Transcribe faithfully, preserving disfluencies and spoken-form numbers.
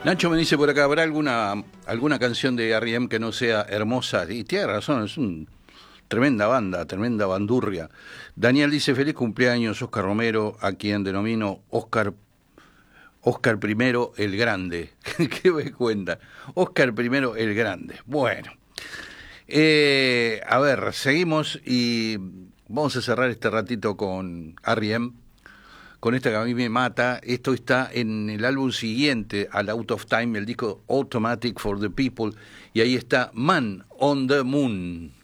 Nacho me dice por acá, ¿habrá alguna alguna canción de R E M que no sea hermosa? Y tiene razón, es una tremenda banda, tremenda bandurria. Daniel dice, feliz cumpleaños, Oscar Romero, a quien denomino Oscar Oscar Primero el Grande. ¿Qué me cuenta? Oscar Primero el Grande. Bueno, eh, a ver, seguimos y vamos a cerrar este ratito con R E M. Con esta que a mí me mata. Esto está en el álbum siguiente al Out of Time, el disco Automatic for the People, y ahí está Man on the Moon.